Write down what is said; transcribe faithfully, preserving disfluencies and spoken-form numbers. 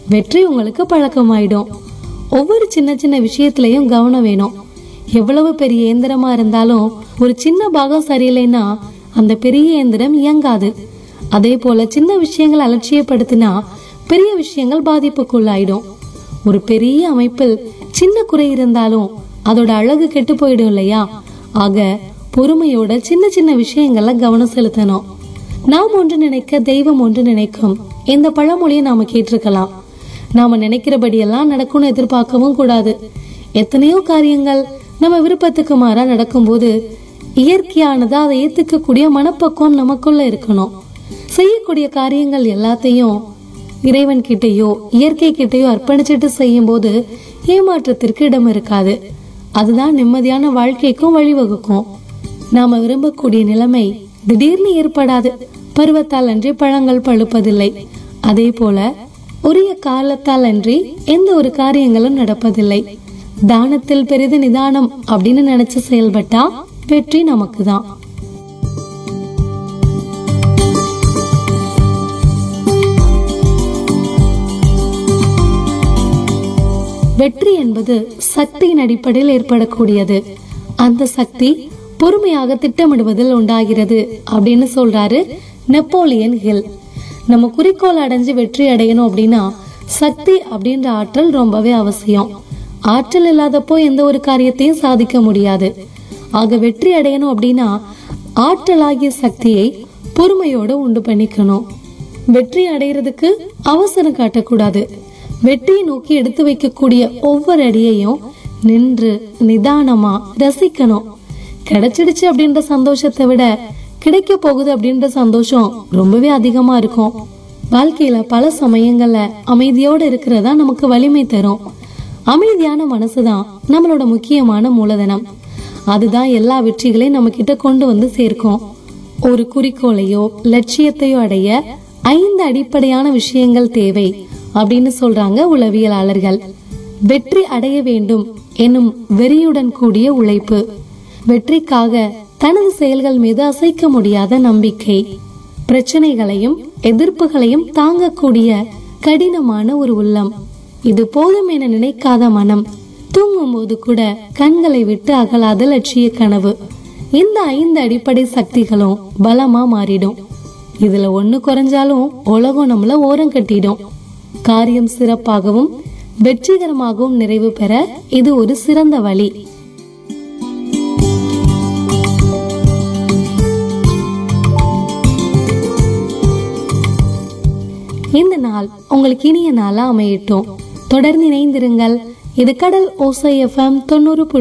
வெற்றி உங்களுக்கு பழக்கமாயிடும். ஒவ்வொரு சின்ன சின்ன விஷயத்திலயும் கவனம் வேணும். எவ்வளவு பெரிய இயந்திரமா இருந்தாலும் ஒரு சின்ன பாகம் சரியில்லைன்னா அந்த பெரிய இயந்திரம் இயங்காது. அதே போல சின்ன விஷயங்கள் அலட்சியப்படுத்தினா பெரிய விஷயங்கள் பாதிப்புக்குள்ளாயிடும். ஒரு பெரிய அமைப்பில் சின்ன குறை இருந்தாலும் அதோட அழகு கெட்டு போயிடும் இல்லையா? ஆக பொறுமையோட சின்ன சின்ன விஷயங்கள்ல கவனம் செலுத்தணும். நாம் ஒன்று நினைக்க தெய்வம் ஒன்று நினைக்கும். இந்த பழமொழியை நாம கேட்டிருக்கலாம். நாம நினைக்கிறபடியெல்லாம் நடக்கும்னு எதிர்பார்க்கவும் கூடாது. எத்தனையோ காரியங்கள் நம்ம விருப்பத்துக்கு மாறா நடக்கும்போது இயற்கையானதா அதை ஏத்துக்கக்கூடிய மனப்பக்குவம் நமக்குள்ள இருக்கணும். செய்யக்கூடிய காரியங்கள் எல்லாத்தையும் இறைவன் கிட்டையோ இயற்கை கிட்டையோ அர்ப்பணிச்சுட்டு செய்யும் போது ஏமாற்றத்திற்கு இடம் இருக்காது. அதுதான் நிம்மதியான வாழ்க்கைக்கும் வழிவகுக்கும். நாம விரும்பக்கூடிய நிலைமை திடீர்னு ஏற்படாது. பருவத்தால் அன்றி பழங்கள் பழுப்பதில்லை. அதே போல உரிய காலத்தால் அன்றி எந்த ஒரு காரியங்களும் நடப்பதில்லை. தானத்தில் பெரிது நிதானம் அப்படின்னு நினைச்சு செயல்பட்டா வெற்றி நமக்கு தான். வெற்றி என்பது சக்தியின் அடிப்படையில் ஏற்படக்கூடியது. அந்த சக்தி பொறுமையாக திட்டமிடுவதில் உண்டாகிறது அப்படின்னு சொல்றாரு நெப்போலியன் ஹில். நம்ம குறிக்கோள் அடைஞ்சு வெற்றி அடையணும் அப்படின்னா சக்தி அப்படின்ற ஆற்றல் ரொம்பவே அவசியம். ஆற்றல் இல்லாதப்போ எந்த ஒரு காரியத்தையும் சாதிக்க முடியாது. ஆக வெற்றி அடையணும் அப்படின்னா ஆற்றலாகிய சக்தியை பொறுமையோட உண்டு பண்ணிக்கணும். வெற்றி அடைகிறதுக்கு அவசரம் காட்டக்கூடாது. வெற்றியை நோக்கி எடுத்து வைக்கக்கூடிய ஒவ்வொரு அடியையும் நின்று நிதானமா ரசிக்கணும். கிடைச்சிடுச்சு அப்படின்ற சந்தோஷத்தை விட கிடைக்க போகுது அப்படின்ற சந்தோஷம் ரொம்பவே அதிகமா இருக்கும். வாழ்க்கையில பல சமயங்கள்ல அமைதியோட இருக்கிறதா நமக்கு வலிமை தரும். அமைதியான மனசுதான் நம்மளோட முக்கியமான மூலதனம். அதுதான் எல்லா வெற்றிகளையும் நம்ம கிட்ட கொண்டு வந்து சேர்க்கும். ஒரு குறிக்கோளையோ லட்சியத்தையோ அடைய ஐந்து அடிப்படையான விஷயங்கள் தேவை அப்படின்னு சொல்றாங்க உளவியலாளர்கள். வெற்றி அடைய வேண்டும் எனும் வெறியுடன் கூடிய உழைப்பு, வெற்றிக்காக தனது செயல்கள் மீது அசைக்க முடியாத நம்பிக்கை, பிரச்சனைகளையும் எதிர்ப்புகளையும் தாங்கக்கூடிய கடினமான ஒரு உள்ளம், இது போதும் என நினைக்காத மனம், தூங்கும் போது கூட கண்களை விட்டு அகலாத லட்சிய கனவு. இந்த ஐந்து அடிப்படை சக்திகளும் பலமா மாறிடும். இதுல ஒண்ணு குறைஞ்சாலும் உலகம் நம்மள ஓரம் கட்டிடும். காரியம் சிறப்பாகவும் வெற்றிகரமாகவும் நிறைவு பெற இது ஒரு சிறந்த வழி. இந்த நாள் உங்களுக்கு இனிய நாளா அமையட்டும். தொடர்ந்து இணைந்திருங்கள். இது கடல் ஓசை எஃப்எம் தொண்ணூறு.